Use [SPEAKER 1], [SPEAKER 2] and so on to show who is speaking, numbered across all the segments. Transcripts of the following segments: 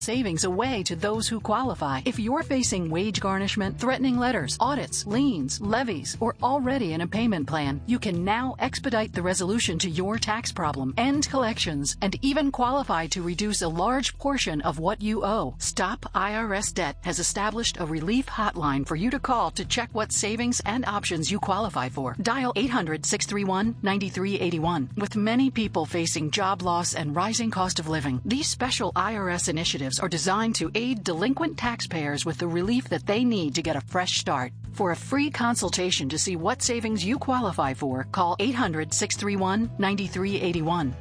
[SPEAKER 1] savings away to those who qualify. If you're facing wage garnishment, threatening letters, audits, liens, levies, or already in a payment plan, you can now expedite the resolution to your tax problem, end collections, and even qualify to reduce a large portion of what you owe. Stop IRS Debt has established a relief hotline for you to call to check what savings and options you qualify for. Dial 800-631-9381. With many people facing job loss and rising cost of living, these special IRS initiatives are designed to aid delinquent taxpayers with the relief that they need to get a fresh start. For a free consultation to see what savings you qualify for, call 800-631-9381.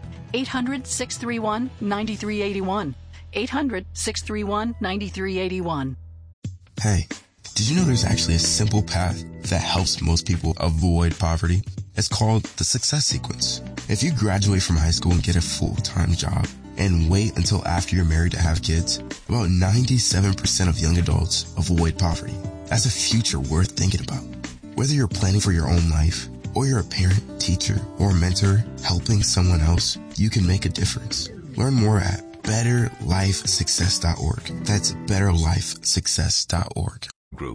[SPEAKER 1] 800-631-9381. 800-631-9381.
[SPEAKER 2] Hey, did you know there's actually a simple path that helps most people avoid poverty? It's called the Success Sequence. If you graduate from high school and get a full-time job and wait until after you're married to have kids, about 97% of young adults avoid poverty. That's a future worth thinking about. Whether you're planning for your own life, or you're a parent, teacher, or mentor helping someone else, you can make a difference. Learn more at betterlifesuccess.org. That's betterlifesuccess.org.
[SPEAKER 3] Group.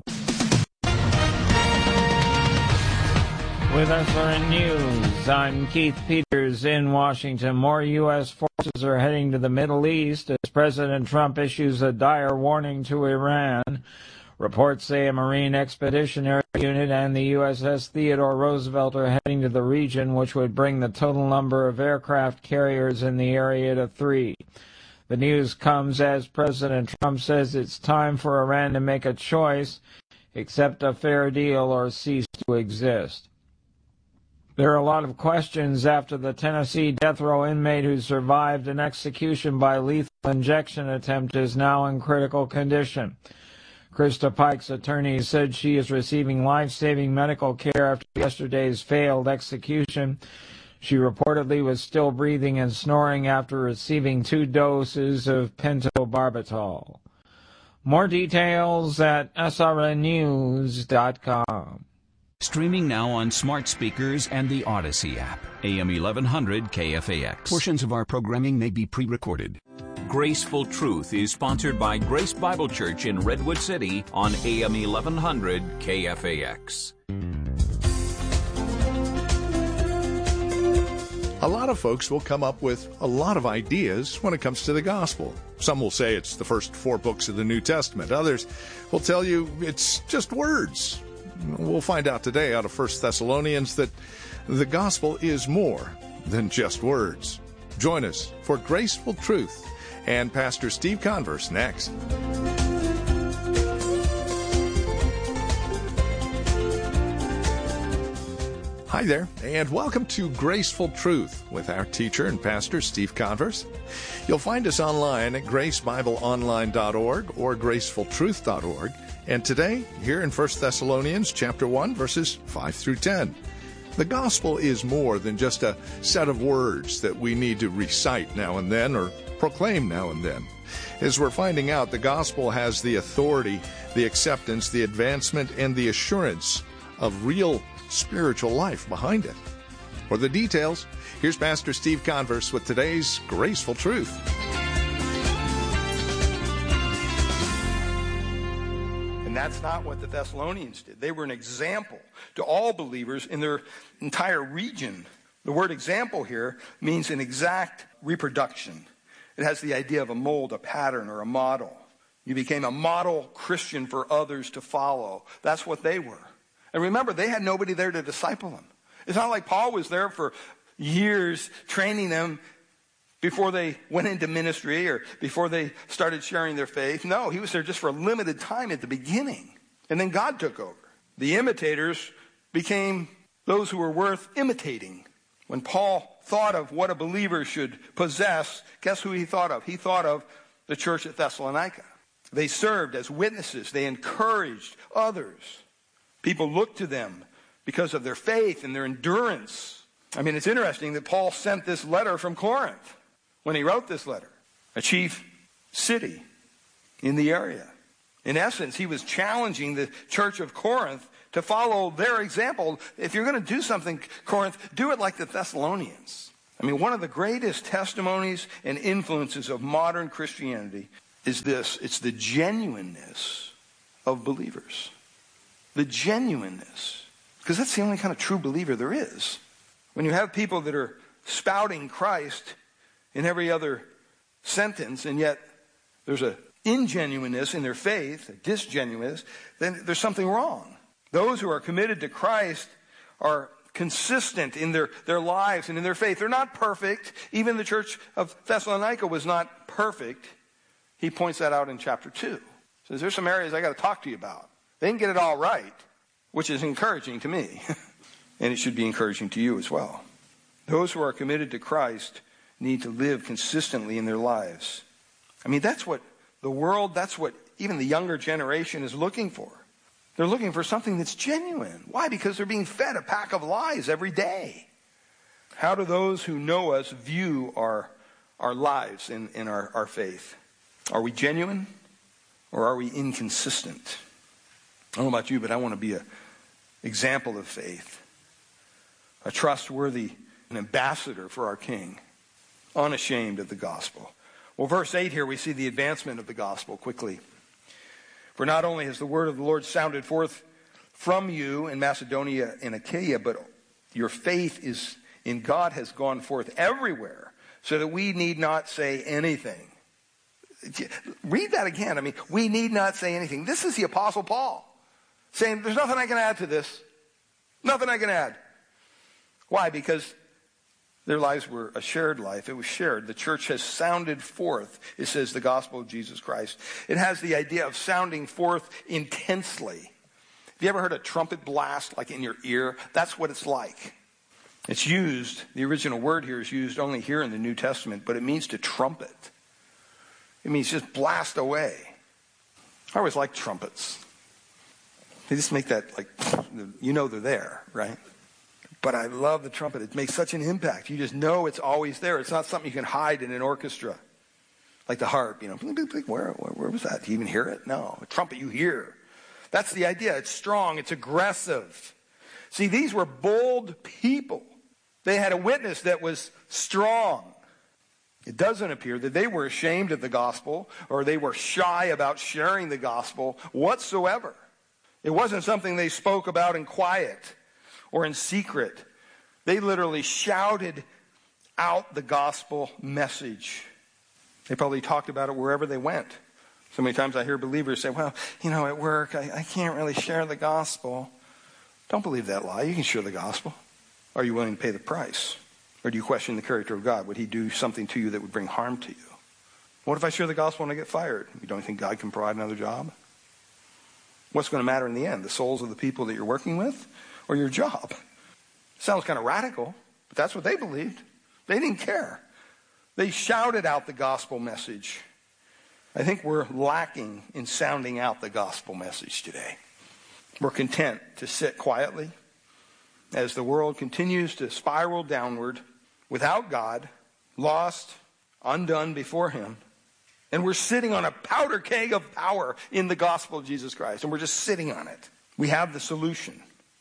[SPEAKER 4] With SRN News, I'm Keith Peters in Washington. More U.S. forces are heading to the Middle East as President Trump issues a dire warning to Iran. Reports say a Marine Expeditionary Unit and the USS Theodore Roosevelt are heading to the region, which would bring the total number of aircraft carriers in the area to 3. The news comes as President Trump says it's time for Iran to make a choice, accept a fair deal or cease to exist. There are a lot of questions after the Tennessee death row inmate who survived an execution by lethal injection attempt is now in critical condition. Krista Pike's attorney said she is receiving life-saving medical care after yesterday's failed execution. She reportedly was still breathing and snoring after receiving 2 doses of pentobarbital. More details at srnnews.com.
[SPEAKER 3] Streaming now on smart speakers and the Odyssey app. AM 1100 KFAX. Portions of our programming may be pre-recorded. Graceful Truth is sponsored by Grace Bible Church in Redwood City on AM 1100 KFAX.
[SPEAKER 5] A lot of folks will come up with a lot of ideas when it comes to the gospel. Some will say it's the first 4 books of the New Testament. Others will tell you it's just words. We'll find out today out of 1 Thessalonians that the gospel is more than just words. Join us for Graceful Truth and Pastor Steve Converse next. Hi there, and welcome to Graceful Truth with our teacher and pastor, Steve Converse. You'll find us online at gracebibleonline.org or gracefultruth.org. And today, here in 1 Thessalonians chapter 1, verses 5 through 10. The gospel is more than just a set of words that we need to recite now and then or proclaim now and then. As we're finding out, the gospel has the authority, the acceptance, the advancement, and the assurance of real spiritual life behind it. For the details, here's Pastor Steve Converse with today's Graceful Truth.
[SPEAKER 6] And that's not what the Thessalonians did. They were an example to all believers in their entire region. The word example here means an exact reproduction. It has the idea of a mold, a pattern, or a model. You became a model Christian for others to follow. That's what they were. And remember, they had nobody there to disciple them. It's not like Paul was there for years training them before they went into ministry or before they started sharing their faith. No, he was there just for a limited time at the beginning. And then God took over. The imitators became those who were worth imitating. When Paul thought of what a believer should possess, guess who he thought of? He thought of the church at Thessalonica. They served as witnesses. They encouraged others. People looked to them because of their faith and their endurance. I mean, it's interesting that Paul sent this letter from Corinth when he wrote this letter, a chief city in the area. In essence, he was challenging the church of Corinth to follow their example. If you're going to do something, Corinth, do it like the Thessalonians. I mean, one of the greatest testimonies and influences of modern Christianity is this. It's the genuineness of believers. The genuineness. Because that's the only kind of true believer there is. When you have people that are spouting Christ in every other sentence, and yet there's an ingenuineness in their faith, a disgenuineness, then there's something wrong. Those who are committed to Christ are consistent in their lives and in their faith. They're not perfect. Even the church of Thessalonica was not perfect. He points that out in chapter 2. Says, there's some areas I got to talk to you about. They didn't get it all right, which is encouraging to me. And it should be encouraging to you as well. Those who are committed to Christ need to live consistently in their lives. I mean, that's what the world, that's what even the younger generation is looking for. They're looking for something that's genuine. Why? Because they're being fed a pack of lies every day. How do those who know us view our lives in our faith? Are we genuine or are we inconsistent? I don't know about you, but I want to be an example of faith. A trustworthy, an ambassador for our King. Unashamed of the gospel. Well, verse 8 here we see the advancement of the gospel quickly. For not only has the word of the Lord sounded forth from you in Macedonia and Achaia, but your faith is in God has gone forth everywhere, so that we need not say anything. Read that again. I mean, we need not say anything. This is the Apostle Paul saying, there's nothing I can add to this. Nothing I can add. Why? Because their lives were a shared life. It was shared. The church has sounded forth, it says, the gospel of Jesus Christ. It has the idea of sounding forth intensely. Have you ever heard a trumpet blast like in your ear? That's what it's like. It's used, the original word here is used only here in the New Testament, but it means to trumpet. It means just blast away. I always like trumpets. They just make that like, you know they're there, right? But I love the trumpet. It makes such an impact. You just know it's always there. It's not something you can hide in an orchestra. Like the harp, you know. Where was that? Do you even hear it? No. A trumpet you hear. That's the idea. It's strong. It's aggressive. See, these were bold people. They had a witness that was strong. It doesn't appear that they were ashamed of the gospel or they were shy about sharing the gospel whatsoever. It wasn't something they spoke about in quiet or in secret. They literally shouted out the gospel message. They probably talked about it wherever they went. So many times I hear believers say, well, you know, at work, I can't really share the gospel. Don't believe that lie. You can share the gospel. Are you willing to pay the price? Or do you question the character of God? Would he do something to you that would bring harm to you? What if I share the gospel and I get fired? You don't think God can provide another job? What's going to matter in the end? The souls of the people that you're working with or your job? Sounds kind of radical, but that's what they believed. They didn't care. They shouted out the gospel message. I think we're lacking in sounding out the gospel message today. We're content to sit quietly as the world continues to spiral downward without God, lost, undone before him. And we're sitting on a powder keg of power in the gospel of Jesus Christ. And we're just sitting on it. We have the solution.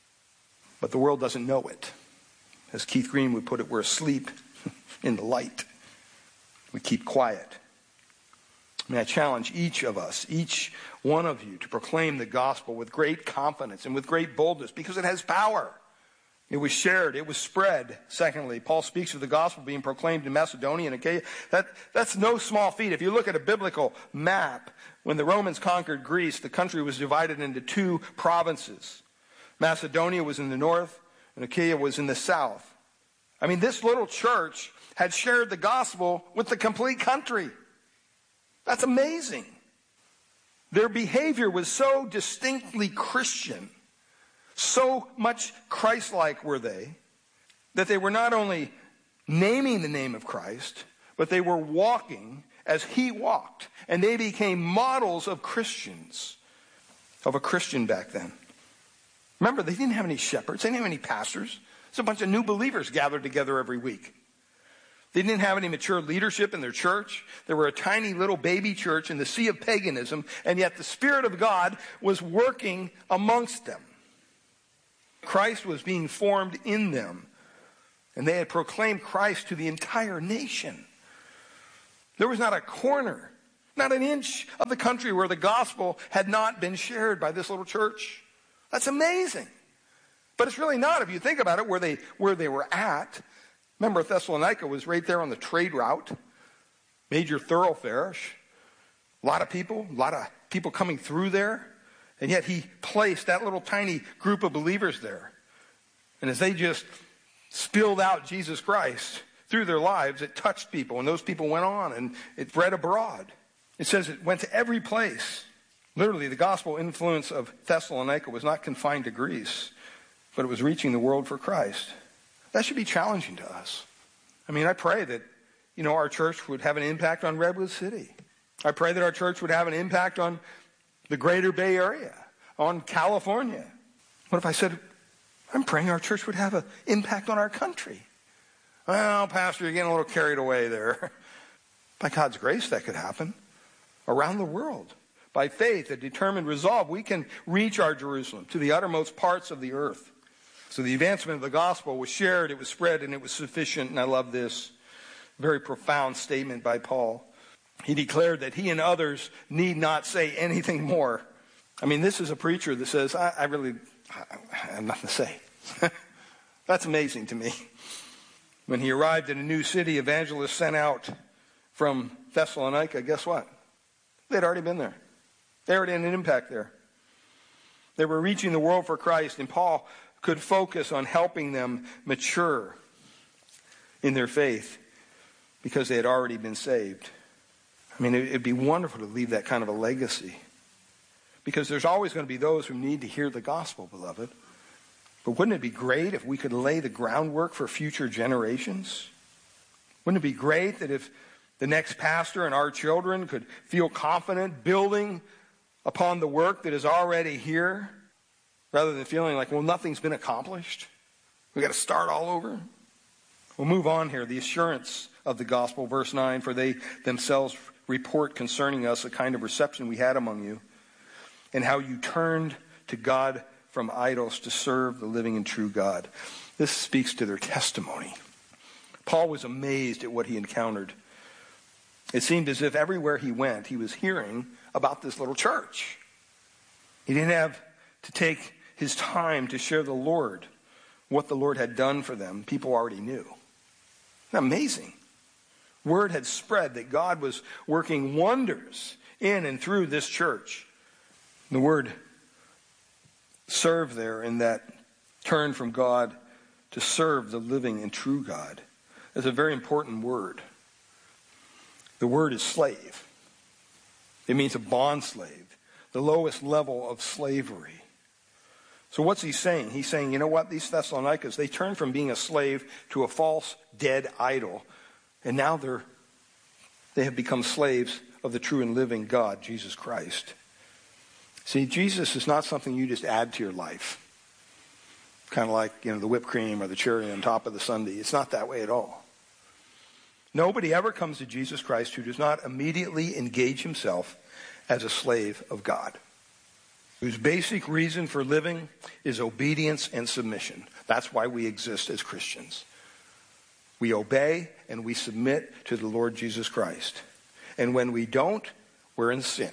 [SPEAKER 6] But the world doesn't know it. As Keith Green would put it, we're asleep in the light. We keep quiet. May I challenge each of us, each one of you, to proclaim the gospel with great confidence and with great boldness because it has power. It was shared. It was spread. Secondly, Paul speaks of the gospel being proclaimed in Macedonia and Achaia. That's no small feat. If you look at a biblical map, when the Romans conquered Greece, the country was divided into two provinces. Macedonia was in the north and Achaia was in the south. I mean, this little church had shared the gospel with the complete country. That's amazing. Their behavior was so distinctly Christian. So much Christ-like were they, that they were not only naming the name of Christ, but they were walking as he walked. And they became models of Christians, of a Christian back then. Remember, they didn't have any shepherds. They didn't have any pastors. It's a bunch of new believers gathered together every week. They didn't have any mature leadership in their church. They were a tiny little baby church in the sea of paganism, and yet the Spirit of God was working amongst them. Christ was being formed in them, and they had proclaimed Christ to the entire nation. There was not a corner Not an inch of the country where the gospel had not been shared by this little church. That's amazing. But it's really not, if you think about it, where they were at. Remember, Thessalonica was right there on the trade route, major thoroughfare. A lot of people coming through there. And yet he placed that little tiny group of believers there. And as they just spilled out Jesus Christ through their lives, it touched people. And those people went on and it spread abroad. It says it went to every place. Literally, the gospel influence of Thessalonica was not confined to Greece, but it was reaching the world for Christ. That should be challenging to us. I mean, I pray that, our church would have an impact on Redwood City. I pray that our church would have an impact on the greater Bay Area, on California. What if I said, I'm praying our church would have an impact on our country? Well, Pastor, you're getting a little carried away there. By God's grace, that could happen around the world. By faith, a determined resolve, we can reach our Jerusalem to the uttermost parts of the earth. So the advancement of the gospel was shared, it was spread, and it was sufficient. And I love this very profound statement by Paul. He declared that he and others need not say anything more. I mean, this is a preacher that says, I have nothing to say. That's amazing to me. When he arrived in a new city, evangelists sent out from Thessalonica, guess what? They'd already been there. They already had an impact there. They were reaching the world for Christ, and Paul could focus on helping them mature in their faith because they had already been saved. I mean, it'd be wonderful to leave that kind of a legacy, because there's always going to be those who need to hear the gospel, beloved. But wouldn't it be great if we could lay the groundwork for future generations? Wouldn't it be great that if the next pastor and our children could feel confident building upon the work that is already here, rather than feeling like, well, nothing's been accomplished? We've got to start all over. We'll move on here. The assurance of the gospel, verse 9, for they themselves report concerning us the kind of reception we had among you, and how you turned to God from idols to serve the living and true God. This speaks to their testimony. Paul was amazed at what he encountered. It seemed as if everywhere he went, he was hearing about this little church. He didn't have to take his time to share the Lord, what the Lord had done for them. People already knew. Amazing. Word had spread that God was working wonders in and through this church. The word serve there, in that turn from God to serve the living and true God, is a very important word. The word is slave. It means a bond slave, the lowest level of slavery. So what's he saying? He's saying, you know what? These Thessalonians, they turned from being a slave to a false, dead idol. And now they have become slaves of the true and living God, Jesus Christ. See, Jesus is not something you just add to your life. Kind of like, the whipped cream or the cherry on top of the sundae. It's not that way at all. Nobody ever comes to Jesus Christ who does not immediately engage himself as a slave of God, whose basic reason for living is obedience and submission. That's why we exist as Christians. We obey and we submit to the Lord Jesus Christ. And when we don't, we're in sin.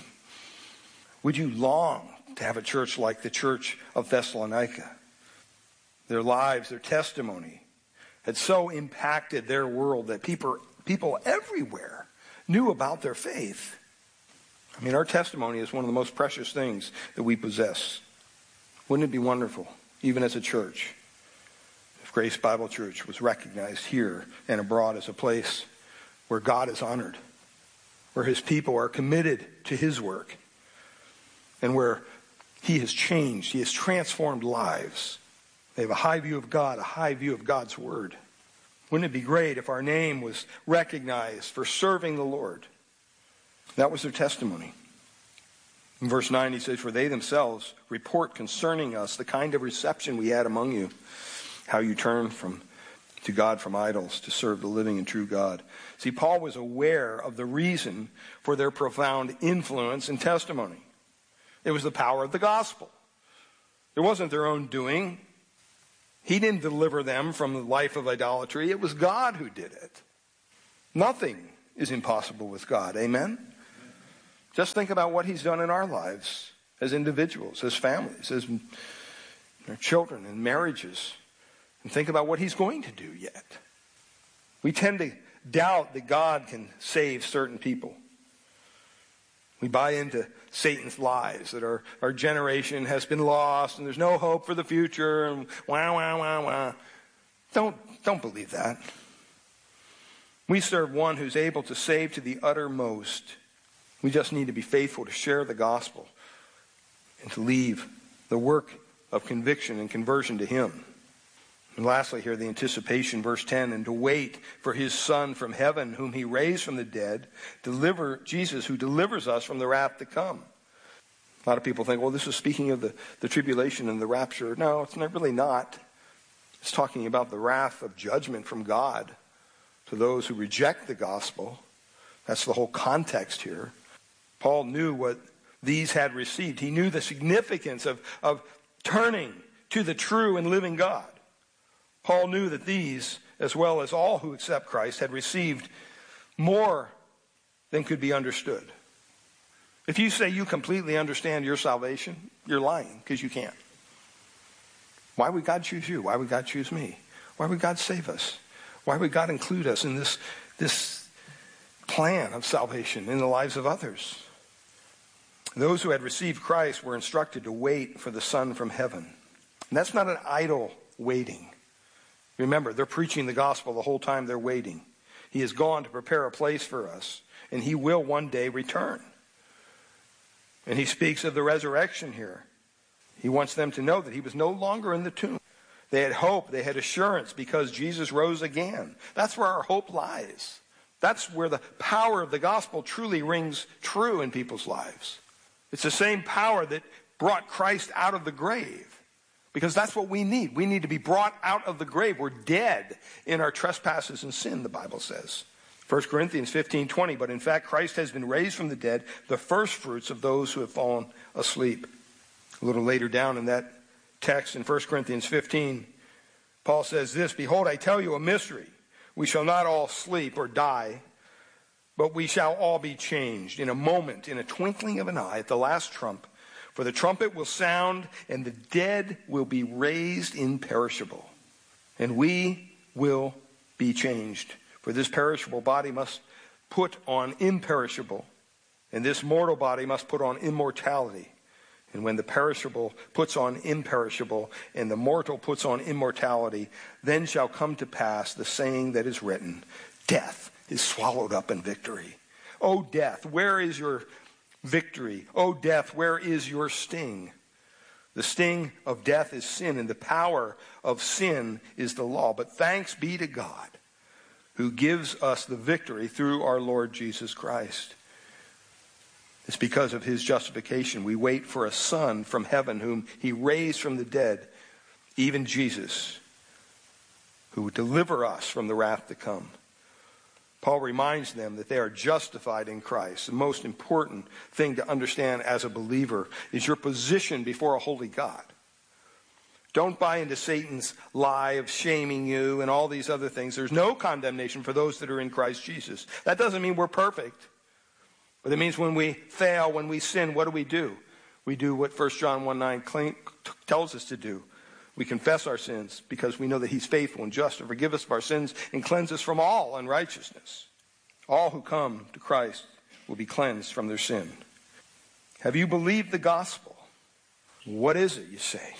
[SPEAKER 6] Would you long to have a church like the church of Thessalonica? Their lives, their testimony had so impacted their world that people everywhere knew about their faith. I mean, our testimony is one of the most precious things that we possess. Wouldn't it be wonderful, even as a church, if Grace Bible Church was recognized here and abroad as a place where God is honored, where his people are committed to his work, and where he has changed, he has transformed lives. They have a high view of God, a high view of God's word. Wouldn't it be great if our name was recognized for serving the Lord? That was their testimony. In verse 9 he says, for they themselves report concerning us the kind of reception we had among you, how you turned to God from idols to serve the living and true God. See, Paul was aware of the reason for their profound influence and testimony. It was the power of the gospel. It wasn't their own doing. He didn't deliver them from the life of idolatry. It was God who did it. Nothing is impossible with God. Amen? Just think about what he's done in our lives as individuals, as families, as our children and marriages. And think about what he's going to do yet. We tend to doubt that God can save certain people. We buy into Satan's lies that our generation has been lost and there's no hope for the future and wah, wah, wah, wah. Don't believe that. We serve one who's able to save to the uttermost. We just need to be faithful to share the gospel and to leave the work of conviction and conversion to him. And lastly here, the anticipation, verse 10, and to wait for his Son from heaven, whom he raised from the dead, Jesus, who delivers us from the wrath to come. A lot of people think, well, this is speaking of the tribulation and the rapture. No, it's really not. It's talking about the wrath of judgment from God to those who reject the gospel. That's the whole context here. Paul knew what these had received. He knew the significance of turning to the true and living God. Paul knew that these, as well as all who accept Christ, had received more than could be understood. If you say you completely understand your salvation, you're lying, because you can't. Why would God choose you? Why would God choose me? Why would God save us? Why would God include us in this plan of salvation in the lives of others? Those who had received Christ were instructed to wait for the Son from heaven. And that's not an idle waiting. Remember, they're preaching the gospel the whole time they're waiting. He has gone to prepare a place for us, and he will one day return. And he speaks of the resurrection here. He wants them to know that he was no longer in the tomb. They had hope, they had assurance because Jesus rose again. That's where our hope lies. That's where the power of the gospel truly rings true in people's lives. It's the same power that brought Christ out of the grave. Because that's what we need. We need to be brought out of the grave. We're dead in our trespasses and sin, the Bible says. 1 Corinthians 15:20, but in fact Christ has been raised from the dead, the first fruits of those who have fallen asleep. A little later down in that text in 1 Corinthians 15, Paul says this, behold, I tell you a mystery. We shall not all sleep or die, but we shall all be changed in a moment, in a twinkling of an eye, at the last trump. For the trumpet will sound, and the dead will be raised imperishable, and we will be changed. For this perishable body must put on imperishable, and this mortal body must put on immortality. And when the perishable puts on imperishable, and the mortal puts on immortality, then shall come to pass the saying that is written, death is swallowed up in victory. O death, where is your victory? O death, where is your sting? The sting of death is sin, and the power of sin is the law. But thanks be to God, who gives us the victory through our Lord Jesus Christ. It's because of his justification we wait for a Son from heaven whom he raised from the dead, even Jesus, who would deliver us from the wrath to come. Paul reminds them that they are justified in Christ. The most important thing to understand as a believer is your position before a holy God. Don't buy into Satan's lie of shaming you and all these other things. There's no condemnation for those that are in Christ Jesus. That doesn't mean we're perfect. But it means when we fail, when we sin, what do? We do what 1 John 1:9 tells us to do. We confess our sins because we know that he's faithful and just to forgive us of our sins and cleanse us from all unrighteousness. All who come to Christ will be cleansed from their sin. Have you believed the gospel? What is it, you say?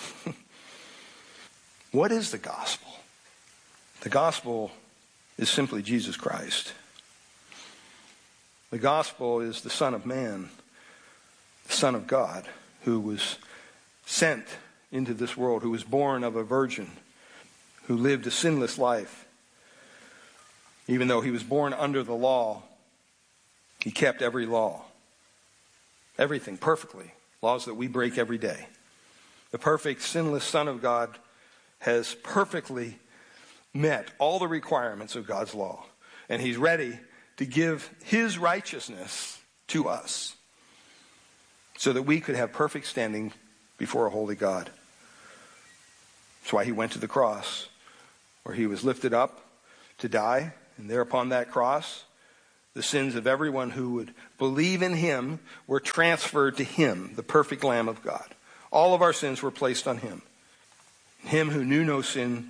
[SPEAKER 6] What is the gospel? The gospel is simply Jesus Christ. The gospel is the Son of Man, the Son of God, who was sent into this world, who was born of a virgin, who lived a sinless life. Even though he was born under the law, he kept every law. Everything perfectly. Laws that we break every day. The perfect, sinless Son of God has perfectly met all the requirements of God's law. And he's ready to give his righteousness to us so that we could have perfect standing before a holy God. That's why he went to the cross, where he was lifted up to die. And there upon that cross, The sins of everyone who would believe in him were transferred to him, the perfect Lamb of God. All of our sins were placed on him. Him who knew no sin,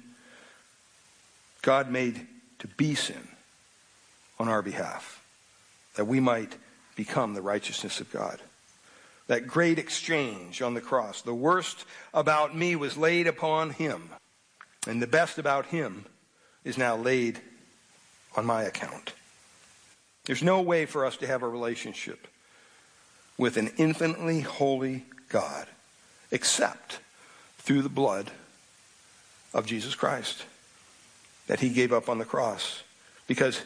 [SPEAKER 6] God made to be sin on our behalf, that we might become the righteousness of God. That great exchange on the cross. The worst about me was laid upon him, and the best about him is now laid on my account. There's no way for us to have a relationship with an infinitely holy God except through the blood of Jesus Christ that he gave up on the cross. Because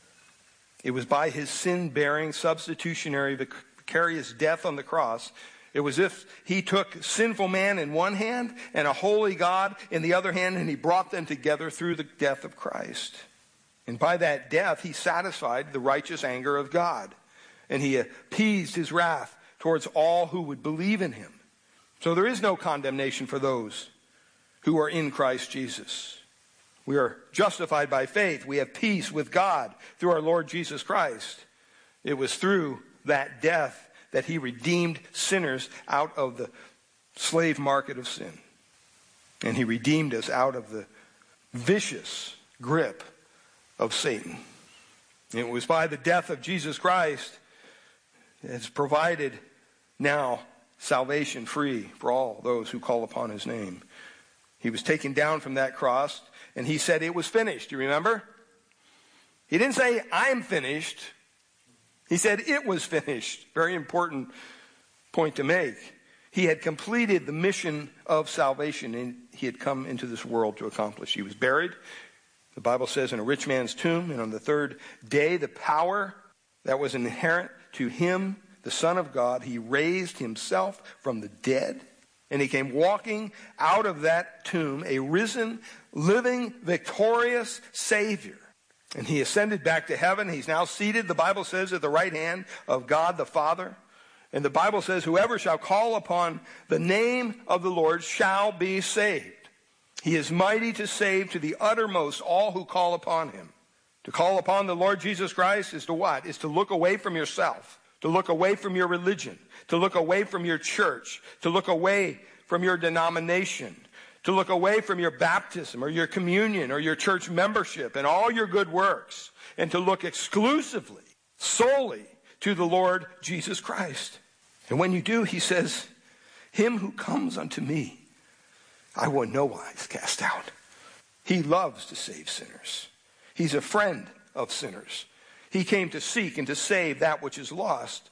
[SPEAKER 6] it was by his sin-bearing, substitutionary, vicarious death on the cross, it was as if he took sinful man in one hand and a holy God in the other hand, and he brought them together through the death of Christ. And by that death, he satisfied the righteous anger of God. And he appeased his wrath towards all who would believe in him. So there is no condemnation for those who are in Christ Jesus. We are justified by faith. We have peace with God through our Lord Jesus Christ. It was through that death that he redeemed sinners out of the slave market of sin. And he redeemed us out of the vicious grip of Satan. It was by the death of Jesus Christ that has provided now salvation free for all those who call upon his name. He was taken down from that cross, and he said it was finished. You remember? He didn't say, I'm finished. He said it was finished. Very important point to make. He had completed the mission of salvation, and he had come into this world to accomplish. He was buried, the Bible says, in a rich man's tomb, and on the third day, the power that was inherent to him, the Son of God, he raised himself from the dead, and he came walking out of that tomb, a risen, living, victorious Savior. And he ascended back to heaven. He's now seated, the Bible says, at the right hand of God the Father. And the Bible says, whoever shall call upon the name of the Lord shall be saved. He is mighty to save to the uttermost all who call upon him. To call upon the Lord Jesus Christ is to what? Is to look away from yourself, to look away from your religion, to look away from your church, to look away from your denomination, to look away from your baptism or your communion or your church membership and all your good works, and to look exclusively, solely to the Lord Jesus Christ. And when you do, he says, him who comes unto me, I will in no wise cast out. He loves to save sinners. He's a friend of sinners. He came to seek and to save that which is lost.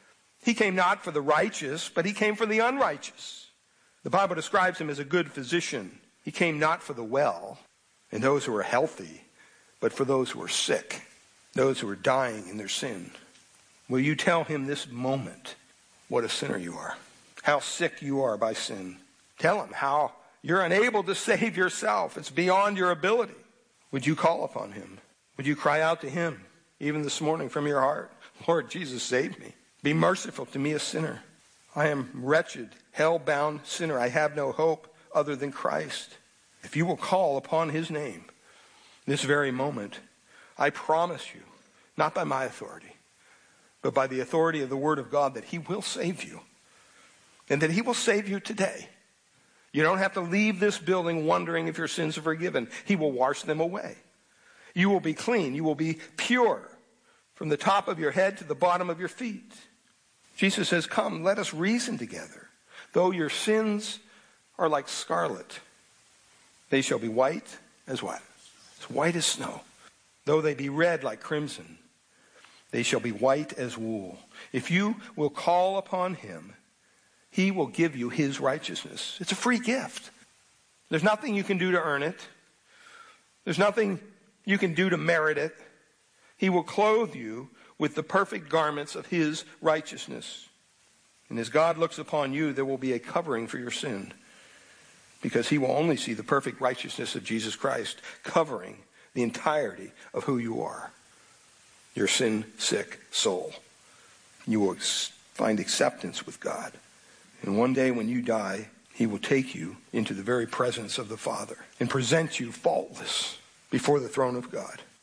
[SPEAKER 6] He came not for the righteous, but he came for the unrighteous. The Bible describes him as a good physician. He came not for the well and those who are healthy, but for those who are sick, those who are dying in their sin. Will you tell him this moment what a sinner you are, how sick you are by sin? Tell him how you're unable to save yourself. It's beyond your ability. Would you call upon him? Would you cry out to him, even this morning from your heart? Lord Jesus, save me. Be merciful to me, a sinner. I am wretched, hell-bound sinner. I have no hope other than Christ. If you will call upon his name this very moment, I promise you, not by my authority, but by the authority of the Word of God, that he will save you. And that he will save you today. You don't have to leave this building wondering if your sins are forgiven. He will wash them away. You will be clean. You will be pure from the top of your head to the bottom of your feet. Jesus says, come, let us reason together. Though your sins are like scarlet, they shall be white as what? As white as snow. Though they be red like crimson, they shall be white as wool. If you will call upon him, he will give you his righteousness. It's a free gift. There's nothing you can do to earn it. There's nothing you can do to merit it. He will clothe you with the perfect garments of his righteousness. And as God looks upon you, there will be a covering for your sin, because he will only see the perfect righteousness of Jesus Christ covering the entirety of who you are, your sin-sick soul. You will find acceptance with God. And one day when you die, he will take you into the very presence of the Father and present you faultless before the throne of God.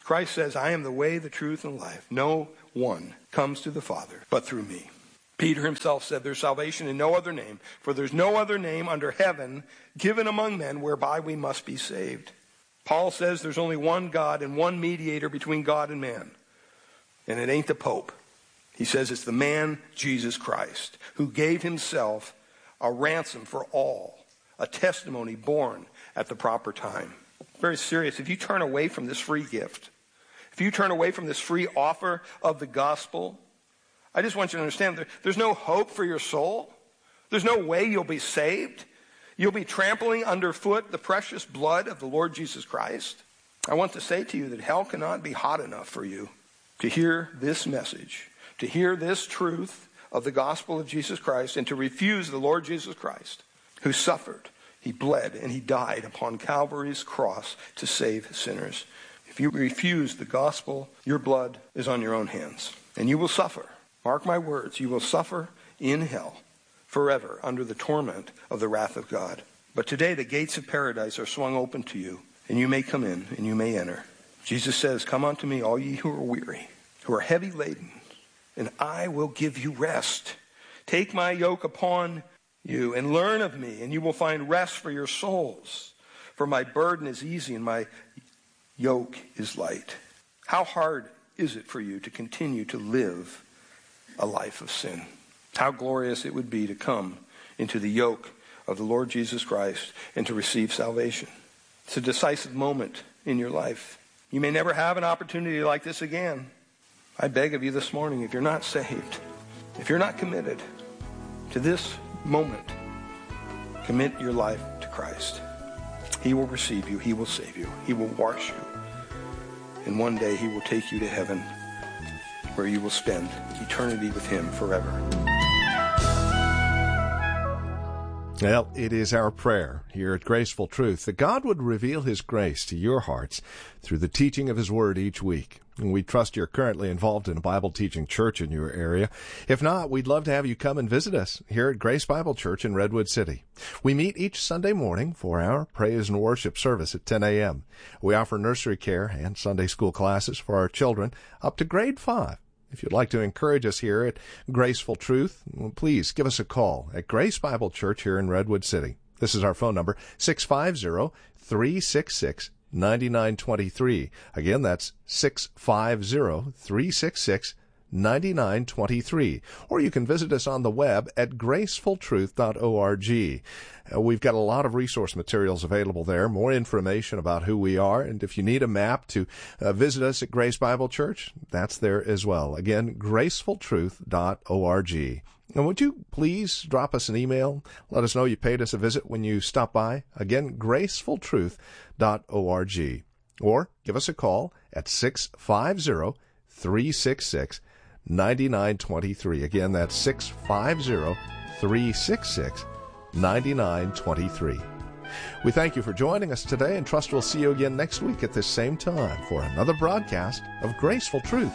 [SPEAKER 6] Christ says, I am the way, the truth, and the life. No one comes to the Father but through me. Peter himself said, there's salvation in no other name, for there's no other name under heaven given among men whereby we must be saved. Paul says there's only one God and one mediator between God and man. And it ain't the Pope. He says it's the man, Jesus Christ, who gave himself a ransom for all, a testimony born at the proper time. Very serious. If you turn away from this free gift, if you turn away from this free offer of the gospel, I just want you to understand there's no hope for your soul. There's no way you'll be saved. You'll be trampling underfoot the precious blood of the Lord Jesus Christ. I want to say to you that hell cannot be hot enough for you to hear this message, to hear this truth of the gospel of Jesus Christ, and to refuse the Lord Jesus Christ, who suffered, he bled, and he died upon Calvary's cross to save sinners. If you refuse the gospel, your blood is on your own hands, and you will suffer. Mark my words, you will suffer in hell forever under the torment of the wrath of God. But today the gates of paradise are swung open to you, and you may come in and you may enter. Jesus says, come unto me, all ye who are weary, who are heavy laden, and I will give you rest. Take my yoke upon you and learn of me, and you will find rest for your souls. For my burden is easy and my yoke is light. How hard is it for you to continue to live a life of sin? How glorious it would be to come into the yoke of the Lord Jesus Christ and to receive salvation. It's a decisive moment in your life. You may never have an opportunity like this again. I beg of you this morning, if you're not saved, if you're not committed to this moment, commit your life to Christ. He will receive you. He will save you. He will wash you. And one day he will take you to heaven, where you will spend eternity with him forever.
[SPEAKER 5] Well, it is our prayer here at Graceful Truth that God would reveal his grace to your hearts through the teaching of his word each week. And we trust you're currently involved in a Bible teaching church in your area. If not, we'd love to have you come and visit us here at Grace Bible Church in Redwood City. We meet each Sunday morning for our praise and worship service at 10 a.m. We offer nursery care and Sunday school classes for our children up to grade 5. If you'd like to encourage us here at Graceful Truth, please give us a call at Grace Bible Church here in Redwood City. This is our phone number, 650-366-9923. Again, that's 650-366-9923. Or you can visit us on the web at gracefultruth.org. We've got a lot of resource materials available there, more information about who we are, and if you need a map to visit us at Grace Bible Church, that's there as well. Again, gracefultruth.org. And would you please drop us an email? Let us know you paid us a visit when you stop by. Again, gracefultruth.org. Or give us a call at 650-366-9923. Again, that's 650-366-9923. We thank you for joining us today and trust we'll see you again next week at this same time for another broadcast of Graceful Truth.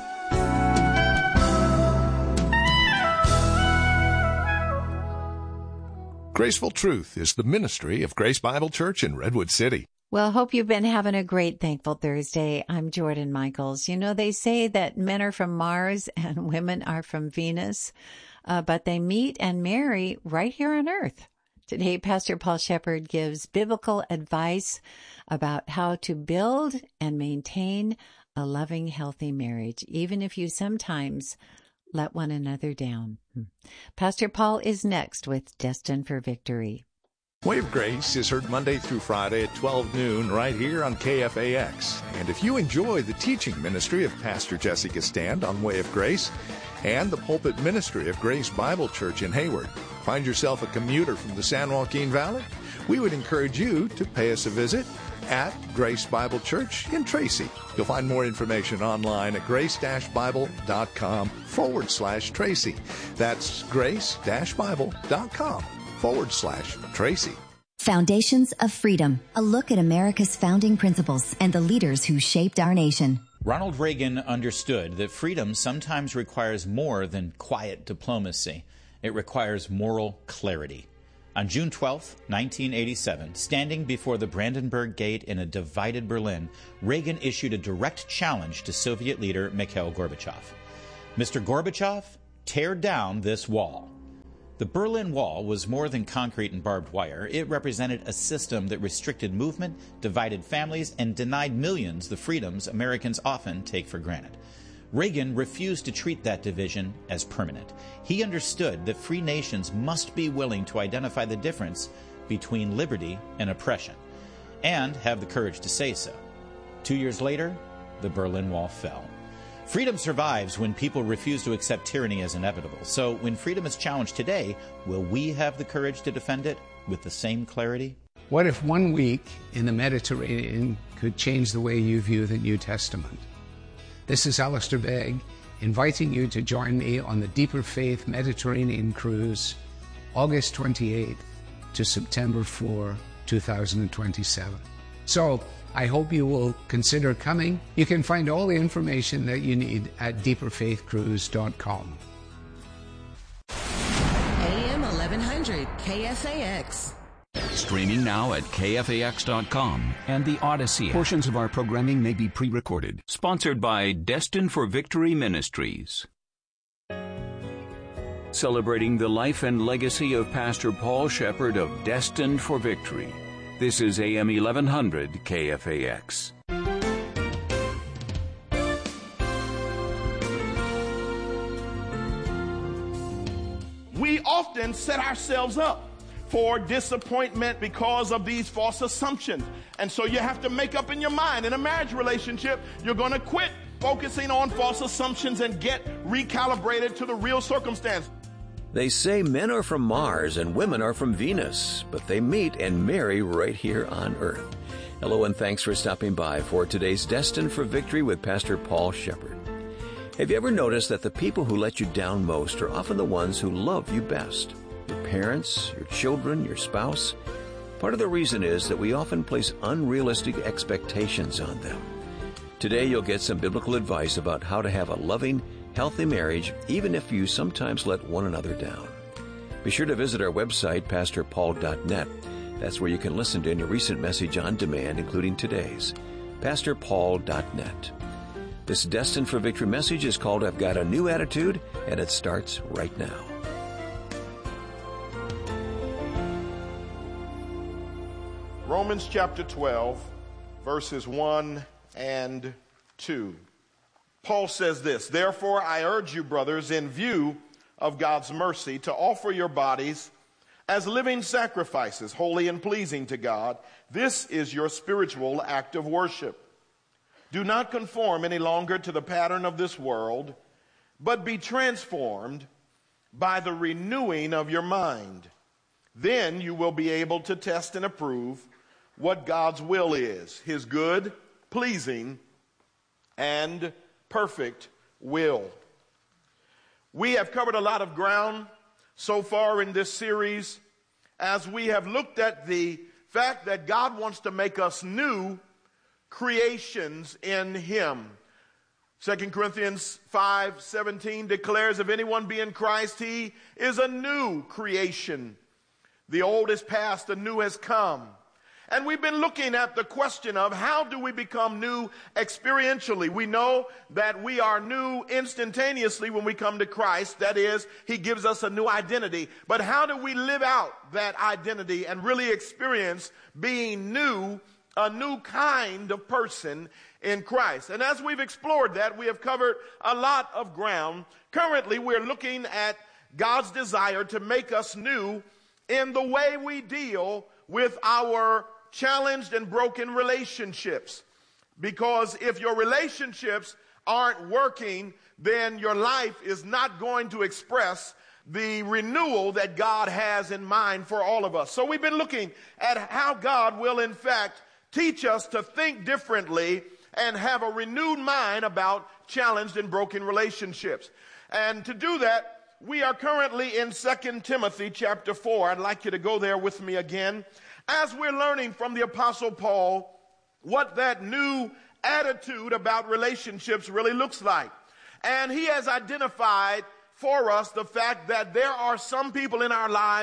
[SPEAKER 5] Graceful Truth is the ministry of Grace Bible Church in Redwood City.
[SPEAKER 7] Well, hope you've been having a great Thankful Thursday. I'm Jordan Michaels. You know, they say that men are from Mars and women are from Venus, but they meet and marry right here on Earth. Today, Pastor Paul Shepherd gives biblical advice about how to build and maintain a loving, healthy marriage, even if you sometimes let one another down. Pastor Paul is next with Destined for Victory.
[SPEAKER 5] Way of Grace is heard Monday through Friday at 12 noon right here on KFAX. And if you enjoy the teaching ministry of Pastor Jessica Stand on Way of Grace and the pulpit ministry of Grace Bible Church in Hayward, find yourself a commuter from the San Joaquin Valley, we would encourage you to pay us a visit at Grace Bible Church in Tracy. You'll find more information online at grace-bible.com/Tracy. That's grace-bible.com/Tracy.
[SPEAKER 8] Foundations of Freedom, a look at America's founding principles and the leaders who shaped our nation.
[SPEAKER 9] Ronald Reagan understood that freedom sometimes requires more than quiet diplomacy. It requires moral clarity. On June 12, 1987, standing before the Brandenburg Gate in a divided Berlin, Reagan issued a direct challenge to Soviet leader Mikhail Gorbachev. Mr. Gorbachev, tear down this wall. The Berlin Wall was more than concrete and barbed wire. It represented a system that restricted movement, divided families, and denied millions the freedoms Americans often take for granted. Reagan refused to treat that division as permanent. He understood that free nations must be willing to identify the difference between liberty and oppression, and have the courage to say so. 2 years later, the Berlin Wall fell. Freedom survives when people refuse to accept tyranny as inevitable. So when freedom is challenged today, will we have the courage to defend it with the same clarity?
[SPEAKER 10] What if 1 week in the Mediterranean could change the way you view the New Testament? This is Alistair Begg, inviting you to join me on the Deeper Faith Mediterranean Cruise, August 28th to September 4, 2027. So, I hope you will consider coming. You can find all the information that you need at deeperfaithcruise.com.
[SPEAKER 11] AM 1100 KFAX.
[SPEAKER 3] Streaming now at KFAX.com and the Odyssey app. Portions of our programming may be pre-recorded. Sponsored by Destined for Victory Ministries. Celebrating the life and legacy of Pastor Paul Shepherd of Destined for Victory. This is AM 1100 KFAX.
[SPEAKER 12] We often set ourselves up for disappointment because of these false assumptions. And so you have to make up in your mind, in a marriage relationship, you're going to quit focusing on false assumptions and get recalibrated to the real circumstance.
[SPEAKER 13] They say men are from Mars and women are from Venus, but they meet and marry right here on Earth. Hello and thanks for stopping by for today's Destined for Victory with Pastor Paul Shepherd. Have you ever noticed that the people who let you down most are often the ones who love you best? Your parents, your children, your spouse. Part of the reason is that we often place unrealistic expectations on them. Today you'll get some biblical advice about how to have a loving, healthy marriage, even if you sometimes let one another down. Be sure to visit our website, pastorpaul.net. That's where you can listen to any recent message on demand, including today's. pastorpaul.net. This Destined for Victory message is called I've Got a New Attitude, and it starts right now.
[SPEAKER 12] Romans chapter 12, verses 1 and 2. Paul says this, "Therefore I urge you, brothers, in view of God's mercy, to offer your bodies as living sacrifices, holy and pleasing to God. This is your spiritual act of worship. Do not conform any longer to the pattern of this world, but be transformed by the renewing of your mind. Then you will be able to test and approve what God's will is, his good, pleasing, and perfect will." We have covered a lot of ground so far in this series as we have looked at the fact that God wants to make us new creations in him. 2 Corinthians 5:17 declares, if anyone be in Christ, he is a new creation. The old is past, the new has come. And we've been looking at the question of how do we become new experientially? We know that we are new instantaneously when we come to Christ. That is, he gives us a new identity. But how do we live out that identity and really experience being new, a new kind of person in Christ? And as we've explored that, we have covered a lot of ground. Currently, we're looking at God's desire to make us new in the way we deal with our challenged and broken relationships. Because if your relationships aren't working, then your life is not going to express the renewal that God has in mind for all of us. So we've been looking at how God will in fact teach us to think differently and have a renewed mind about challenged and broken relationships. And to do that, we are currently in 2 Timothy chapter 4. I'd like you to go there with me again. As we're learning from the Apostle Paul what that new attitude about relationships really looks like. And he has identified for us the fact that there are some people in our lives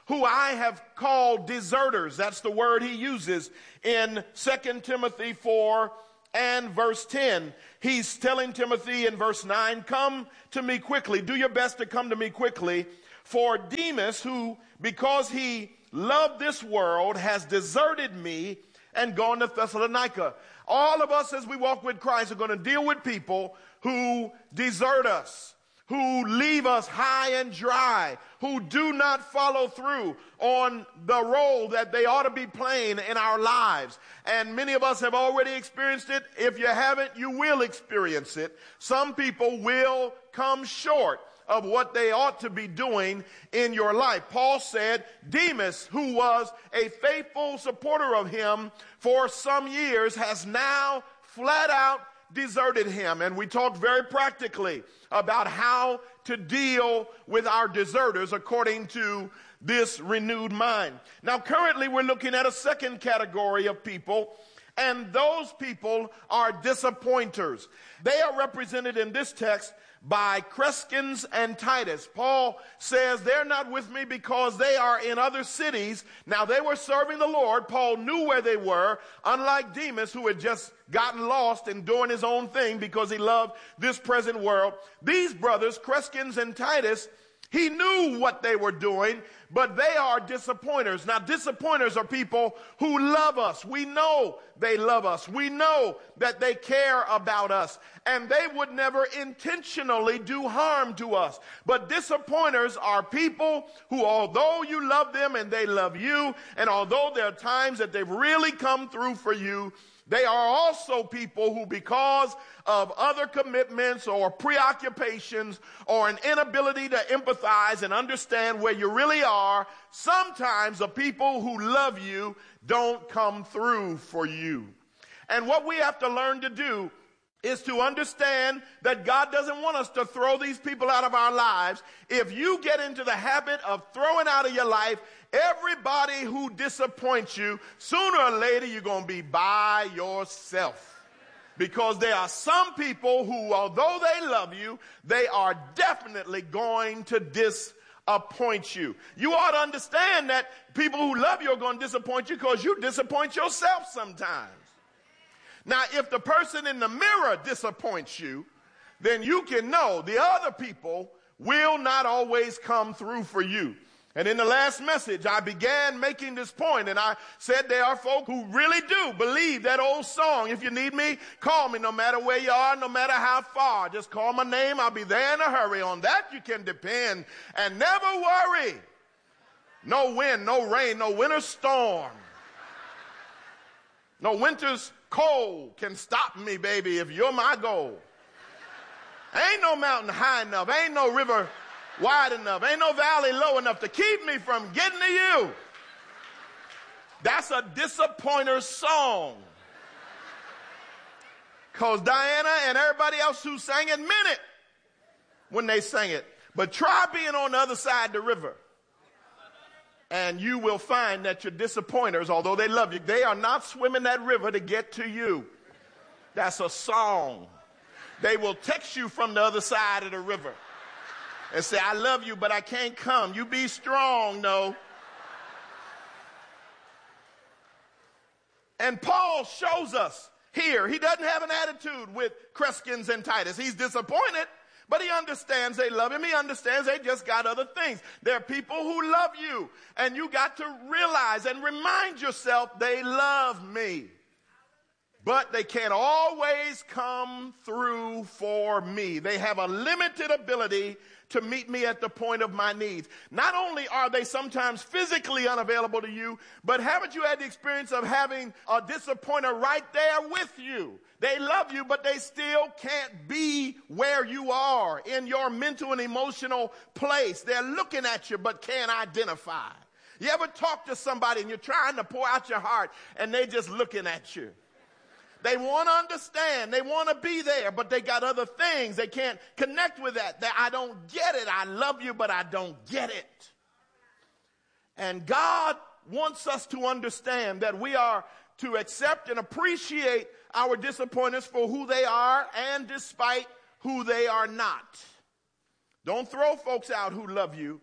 [SPEAKER 12] who I have called deserters. That's the word he uses in 2 Timothy 4 and verse 10. He's telling Timothy in verse 9, come to me quickly. Do your best to come to me quickly. For Demas, who, because he loved this world, has deserted me and gone to Thessalonica. All of us as we walk with Christ are going to deal with people who desert us, who leave us high and dry, who do not follow through on the role that they ought to be playing in our lives. And many of us have already experienced it. If you haven't, you will experience it. Some people will come short of what they ought to be doing in your life. Paul said Demas, who was a faithful supporter of him for some years, has now flat out deserted him. And we talked very practically about how to deal with our deserters according to this renewed mind. Now, currently we're looking at a second category of people, and those people are disappointers. They are represented in this text by Crescens and Titus. Paul says they're not with me because they are in other cities. Now, they were serving the Lord. Paul knew where they were, unlike Demas, who had just gotten lost and doing his own thing because he loved this present world. These brothers, Crescens and Titus, he knew what they were doing, but they are disappointers. Now, disappointers are people who love us. We know they love us. We know that they care about us, and they would never intentionally do harm to us. But disappointers are people who, although you love them and they love you, and although there are times that they've really come through for you, they are also people who, because of other commitments or preoccupations or an inability to empathize and understand where you really are, sometimes the people who love you don't come through for you. And what we have to learn to do is to understand that God doesn't want us to throw these people out of our lives. If you get into the habit of throwing out of your life everybody who disappoints you, sooner or later you're going to be by yourself. Because there are some people who, although they love you, they are definitely going to disappoint you. You ought to understand that people who love you are going to disappoint you because you disappoint yourself sometimes. Now, if the person in the mirror disappoints you, then you can know the other people will not always come through for you. And in the last message, I began making this point, and I said there are folk who really do believe that old song, if you need me, call me no matter where you are, no matter how far. Just call my name, I'll be there in a hurry. On that you can depend and never worry. No wind, no rain, no winter storm. No winter's cold can stop me, baby, if you're my goal. Ain't no mountain high enough, ain't no river wide enough, ain't no valley low enough to keep me from getting to you. That's a disappointer song. Because Diana and everybody else who sang it meant it when they sang it. But try being on the other side of the river, and you will find that your disappointers, although they love you, they are not swimming that river to get to you. That's a song. They will text you from the other side of the river and say, I love you, but I can't come. You be strong, no. And Paul shows us here, he doesn't have an attitude with Crescens and Titus. He's disappointed, but he understands they love him. He understands they just got other things. There are people who love you, and you got to realize and remind yourself they love me. But they can't always come through for me. They have a limited ability to meet me at the point of my needs. Not only are they sometimes physically unavailable to you, but haven't you had the experience of having a disappointer right there with you? They love you, but they still can't be where you are in your mental and emotional place. They're looking at you, but can't identify. You ever talk to somebody and you're trying to pour out your heart and they just looking at you? They want to understand. They want to be there, but they got other things. They can't connect with that. I don't get it. I love you, but I don't get it. And God wants us to understand that we are to accept and appreciate our disappointments for who they are and despite who they are not. Don't throw folks out who love you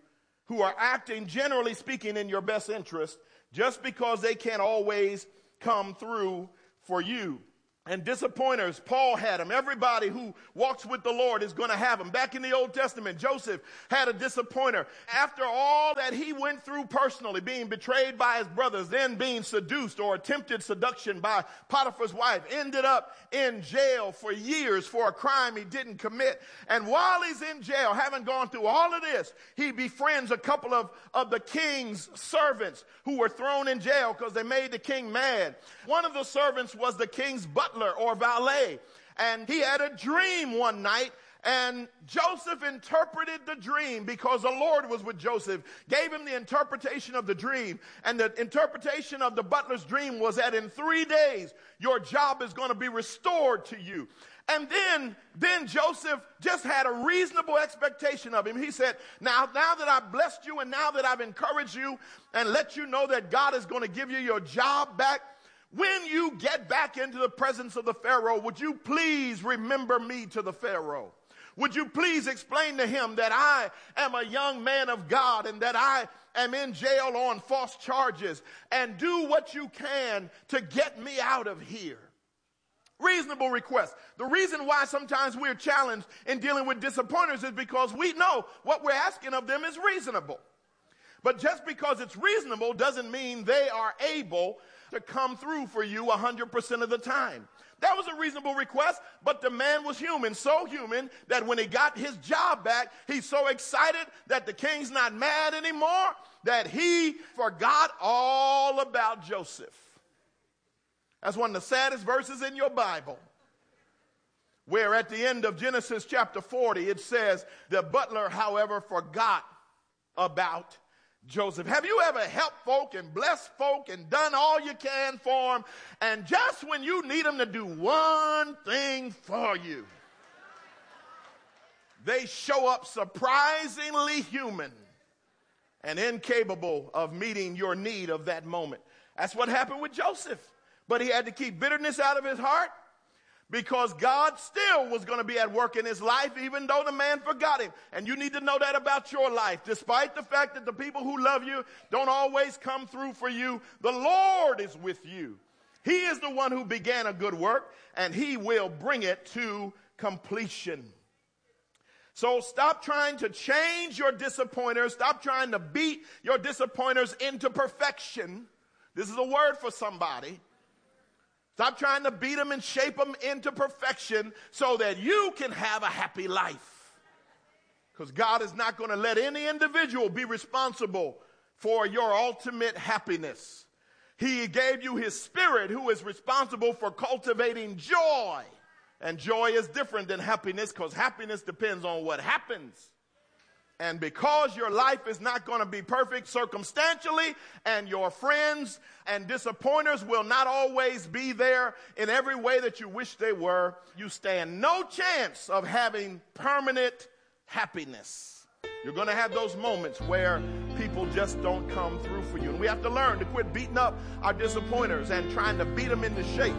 [SPEAKER 12] who are acting, generally speaking, in your best interest, just because they can't always come through for you. And disappointers, Paul had them. Everybody who walks with the Lord is going to have them. Back in the Old Testament, Joseph had a disappointer. After all that he went through personally, being betrayed by his brothers, then being seduced or attempted seduction by Potiphar's wife, ended up in jail for years for a crime he didn't commit. And while he's in jail, having gone through all of this, he befriends a couple of the king's servants who were thrown in jail because they made the king mad. One of the servants was the king's butler or valet, and he had a dream one night, and Joseph interpreted the dream because the Lord was with Joseph, gave him the interpretation of the dream, and the interpretation of the butler's dream was that in 3 days your job is going to be restored to you. And then Joseph just had a reasonable expectation of him. He said, now that I've blessed you and now that I've encouraged you and let you know that God is going to give you your job back, when you get back into the presence of the Pharaoh, would you please remember me to the Pharaoh? Would you please explain to him that I am a young man of God and that I am in jail on false charges, and do what you can to get me out of here? Reasonable request. The reason why sometimes we're challenged in dealing with disappointers is because we know what we're asking of them is reasonable. But just because it's reasonable doesn't mean they are able to come through for you 100% of the time. That was a reasonable request, but the man was human, so human that when he got his job back, he's so excited that the king's not mad anymore that he forgot all about Joseph. That's one of the saddest verses in your Bible, where at the end of Genesis chapter 40, it says, the butler, however, forgot about Joseph. Have you ever helped folk and blessed folk and done all you can for them, and just when you need them to do one thing for you, they show up surprisingly human and incapable of meeting your need of that moment? That's what happened with Joseph. But he had to keep bitterness out of his heart because God still was going to be at work in his life even though the man forgot him. And you need to know that about your life. Despite the fact that the people who love you don't always come through for you, the Lord is with you. He is the one who began a good work, and he will bring it to completion. So stop trying to change your disappointers. Stop trying to beat your disappointers into perfection. This is a word for somebody. Stop trying to beat them and shape them into perfection so that you can have a happy life. Because God is not going to let any individual be responsible for your ultimate happiness. He gave you his Spirit, who is responsible for cultivating joy. And joy is different than happiness, because happiness depends on what happens. And because your life is not going to be perfect circumstantially, and your friends and disappointers will not always be there in every way that you wish they were, you stand no chance of having permanent happiness. You're going to have those moments where people just don't come through for you. And we have to learn to quit beating up our disappointers and trying to beat them into shape.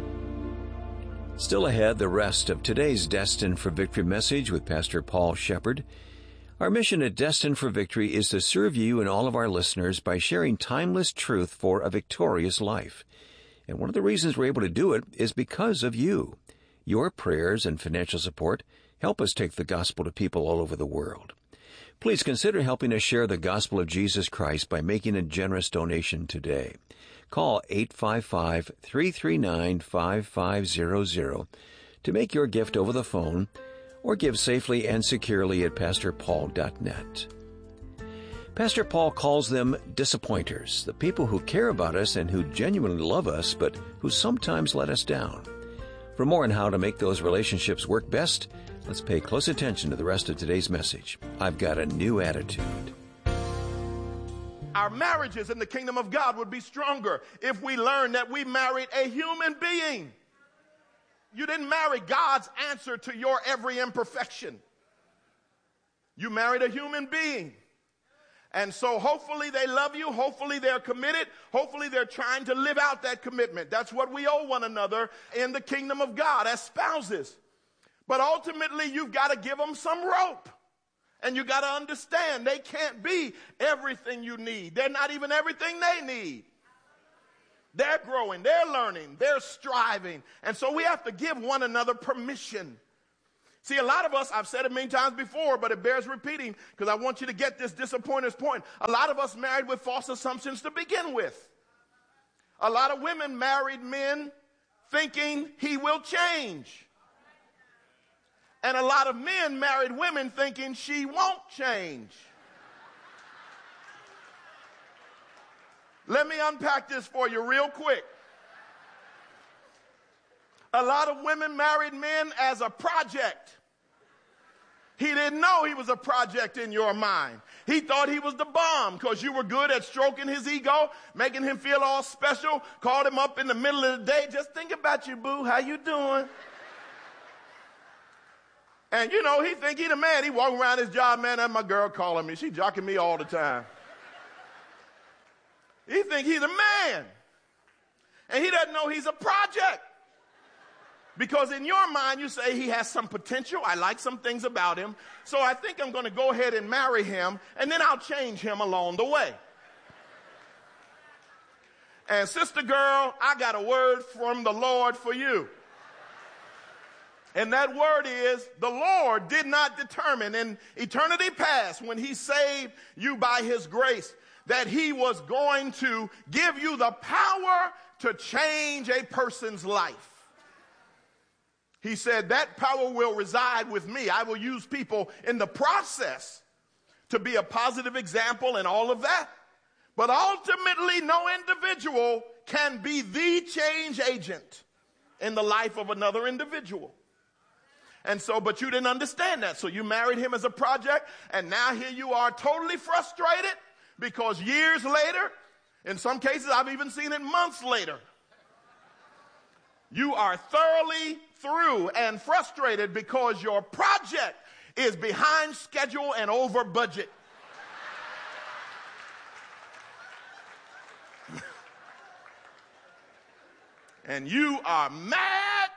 [SPEAKER 13] Still ahead, the rest of today's Destined for Victory message with Pastor Paul Shepard. Our mission at Destined for Victory is to serve you and all of our listeners by sharing timeless truth for a victorious life. And one of the reasons we're able to do it is because of you. Your prayers and financial support help us take the gospel to people all over the world. Please consider helping us share the gospel of Jesus Christ by making a generous donation today. Call 855-339-5500 to make your gift over the phone, or give safely and securely at pastorpaul.net. Pastor Paul calls them disappointers, the people who care about us and who genuinely love us, but who sometimes let us down. For more on how to make those relationships work best, let's pay close attention to the rest of today's message. I've got a new attitude.
[SPEAKER 12] Our marriages in the kingdom of God would be stronger if we learned that we married a human being. You didn't marry God's answer to your every imperfection. You married a human being. And so hopefully they love you. Hopefully they're committed. Hopefully they're trying to live out that commitment. That's what we owe one another in the kingdom of God as spouses. But ultimately you've got to give them some rope. And you got to understand, they can't be everything you need. They're not even everything they need. They're growing, they're learning, they're striving. And so we have to give one another permission. See, a lot of us, I've said it many times before, but it bears repeating because I want you to get this disappointer's point. A lot of us married with false assumptions to begin with. A lot of women married men thinking he will change. And a lot of men married women thinking she won't change. Let me unpack this for you real quick. A lot of women married men as a project. He didn't know he was a project in your mind. He thought he was the bomb because you were good at stroking his ego, making him feel all special, called him up in the middle of the day. Just think about you, boo. How you doing? And, you know, he think he the man. He walking around his job, man, that's my girl calling me. She jocking me all the time. He think he's a man. And he doesn't know he's a project. Because in your mind, you say he has some potential. I like some things about him. So I think I'm going to go ahead and marry him, and then I'll change him along the way. And sister girl, I got a word from the Lord for you. And that word is, the Lord did not determine in eternity past when he saved you by his grace that he was going to give you the power to change a person's life. He said that power will reside with me. I will use people in the process to be a positive example and all of that. But ultimately, no individual can be the change agent in the life of another individual. And so, but you didn't understand that. So you married him as a project, and now here you are totally frustrated because years later, in some cases I've even seen it months later, you are thoroughly through and frustrated because your project is behind schedule and over budget. And you are mad.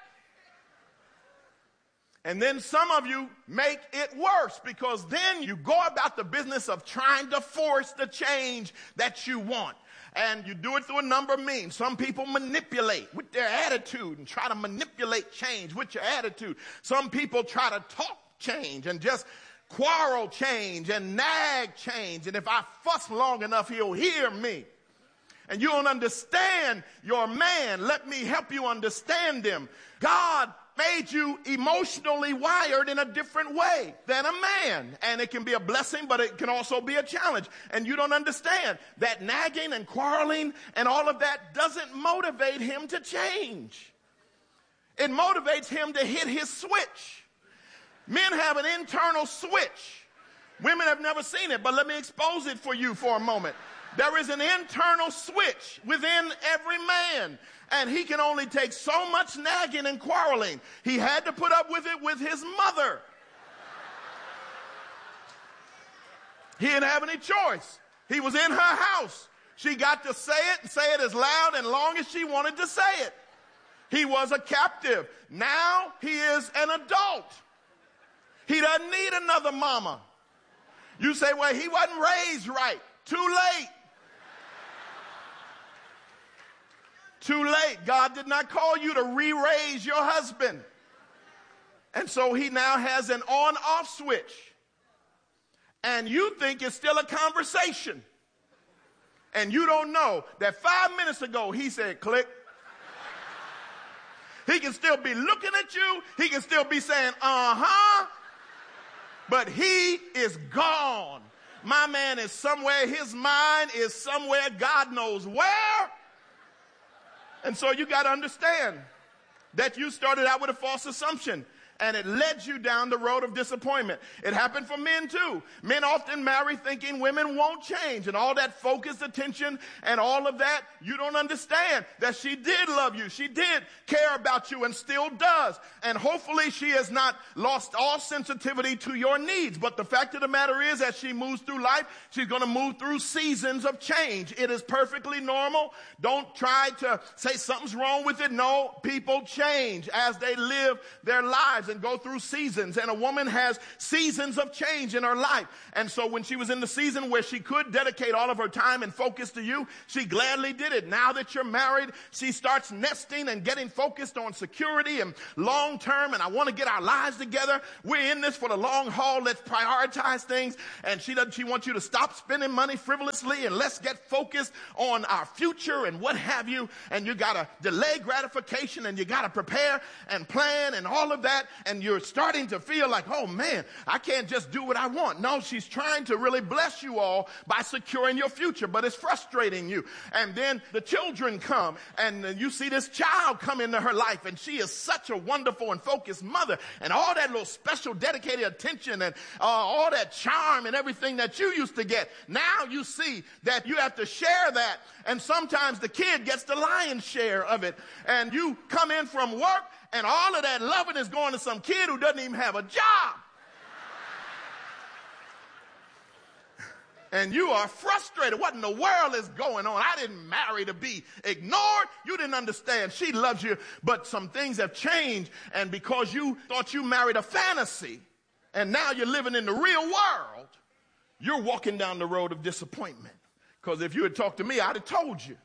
[SPEAKER 12] And then some of you make it worse because then you go about the business of trying to force the change that you want. And you do it through a number of means. Some people manipulate with their attitude and try to manipulate change with your attitude. Some people try to talk change and just quarrel change and nag change. And if I fuss long enough, he'll hear me. And you don't understand your man. Let me help you understand him. God made you emotionally wired in a different way than a man. And it can be a blessing, but it can also be a challenge. And you don't understand that nagging and quarreling and all of that doesn't motivate him to change. It motivates him to hit his switch. Men have an internal switch. Women have never seen it, but let me expose it for you for a moment. There is an internal switch within every man, and he can only take so much nagging and quarreling. He had to put up with it with his mother. He didn't have any choice. He was in her house. She got to say it and say it as loud and long as she wanted to say it. He was a captive. Now he is an adult. He doesn't need another mama. You say, well, he wasn't raised right. Too late. Too late. God did not call you to re-raise your husband. And so he now has an on-off switch. And you think it's still a conversation. And you don't know that 5 minutes ago he said click. He can still be looking at you. He can still be saying, uh-huh. But he is gone. My man is somewhere. His mind is somewhere. God knows where. And so you got to understand that you started out with a false assumption, and it led you down the road of disappointment. It happened for men too. Men often marry thinking women won't change, and all that focused attention and all of that, you don't understand that she did love you. She did care about you and still does. And hopefully she has not lost all sensitivity to your needs. But the fact of the matter is, as she moves through life, she's going to move through seasons of change. It is perfectly normal. Don't try to say something's wrong with it. No, people change as they live their lives. and go through seasons, and a woman has seasons of change in her life. And so when she was in the season where she could dedicate all of her time and focus to you, she gladly did it. Now that you're married, she starts nesting and getting focused on security and long term, and I want to get our lives together. We're in this for the long haul. Let's prioritize things. And she wants you to stop spending money frivolously, and let's get focused on our future and what have you. And you got to delay gratification, and you got to prepare and plan and all of that. And you're starting to feel like, oh man, I can't just do what I want. No, she's trying to really bless you all by securing your future, but it's frustrating you. And then the children come, and you see this child come into her life, and she is such a wonderful and focused mother, and all that little special dedicated attention and all that charm and everything that you used to get. Now you see that you have to share that, and sometimes the kid gets the lion's share of it, and you come in from work, and all of that loving is going to some kid who doesn't even have a job. And you are frustrated. What in the world is going on? I didn't marry to be ignored. You didn't understand. She loves you, but some things have changed. And because you thought you married a fantasy, and now you're living in the real world, you're walking down the road of disappointment. Because if you had talked to me, I'd have told you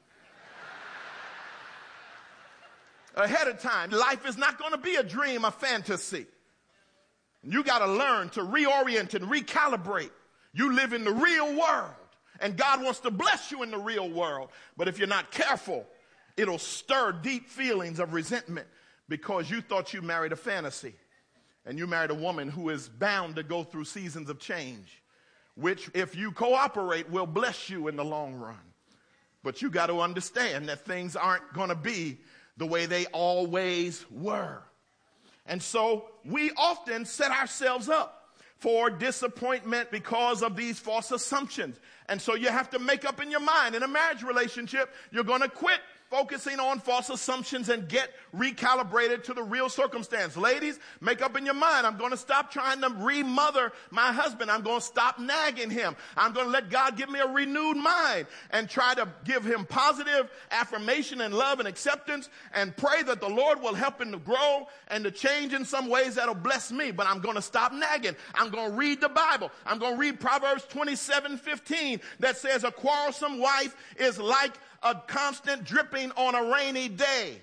[SPEAKER 12] ahead of time, life is not going to be a dream, a fantasy. You got to learn to reorient and recalibrate. You live in the real world, and God wants to bless you in the real world. But if you're not careful, it'll stir deep feelings of resentment because you thought you married a fantasy, and you married a woman who is bound to go through seasons of change, which, if you cooperate, will bless you in the long run. But you got to understand that things aren't going to be the way they always were. And so we often set ourselves up for disappointment because of these false assumptions. And so you have to make up in your mind, in a marriage relationship, you're going to quit focusing on false assumptions and get recalibrated to the real circumstance. Ladies, make up in your mind, I'm going to stop trying to remother my husband. I'm going to stop nagging him. I'm going to let God give me a renewed mind and try to give him positive affirmation and love and acceptance, and pray that the Lord will help him to grow and to change in some ways that'll bless me. But I'm going to stop nagging. I'm going to read the Bible. I'm going to read Proverbs 27:15 that says a quarrelsome wife is like a constant dripping on a rainy day.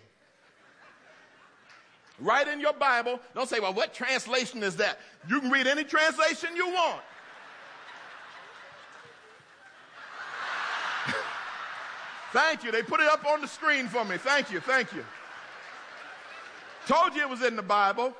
[SPEAKER 12] Right in your Bible. Don't say, well, what translation is that? You can read any translation you want. Thank you. They put it up on the screen for me. Thank you. Thank you. Told you it was in the Bible.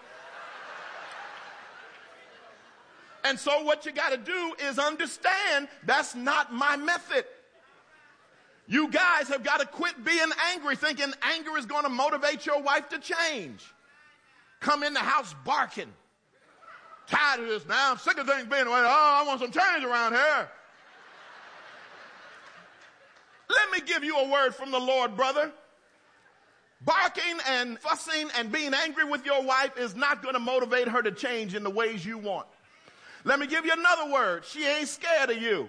[SPEAKER 12] And so what you got to do is understand that's not my method. You guys have got to quit being angry, thinking anger is going to motivate your wife to change. Come in the house barking. Tired of this now. I'm sick of things being the way. Oh, I want some change around here. Let me give you a word from the Lord, brother. Barking and fussing and being angry with your wife is not going to motivate her to change in the ways you want. Let me give you another word. She ain't scared of you.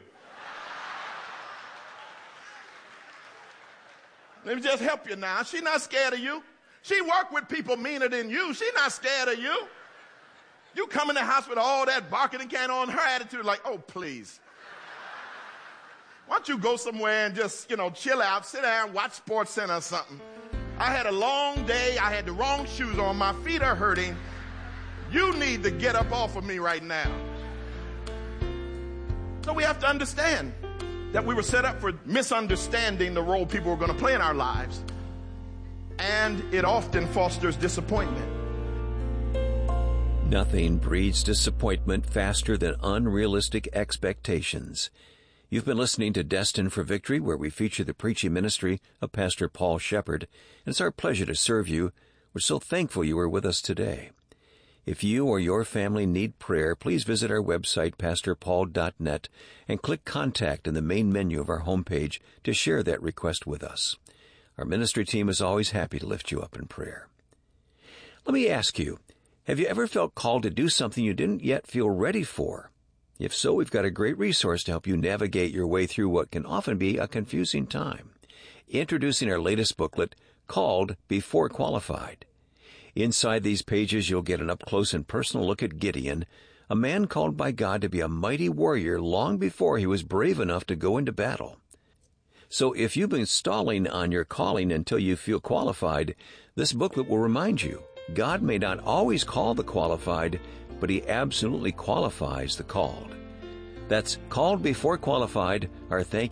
[SPEAKER 12] Let me just help you now. She's not scared of you. She worked with people meaner than you. She's not scared of you. You come in the house with all that barking and can on, her attitude like, oh, please. Why don't you go somewhere and just, chill out, sit down, watch Sports Center or something. I had a long day. I had the wrong shoes on. My feet are hurting. You need to get up off of me right now. So we have to understand that we were set up for misunderstanding the role people were going to play in our lives. And it often fosters disappointment.
[SPEAKER 13] Nothing breeds disappointment faster than unrealistic expectations. You've been listening to Destined for Victory, where we feature the preaching ministry of Pastor Paul Shepherd. And it's our pleasure to serve you. We're so thankful you are with us today. If you or your family need prayer, please visit our website, pastorpaul.net, and click Contact in the main menu of our homepage to share that request with us. Our ministry team is always happy to lift you up in prayer. Let me ask you, have you ever felt called to do something you didn't yet feel ready for? If so, we've got a great resource to help you navigate your way through what can often be a confusing time. Introducing our latest booklet called Before Qualified. Inside these pages, you'll get an up-close and personal look at Gideon, a man called by God to be a mighty warrior long before he was brave enough to go into battle. So if you've been stalling on your calling until you feel qualified, this booklet will remind you, God may not always call the qualified, but He absolutely qualifies the called. That's Called Before Qualified, our thank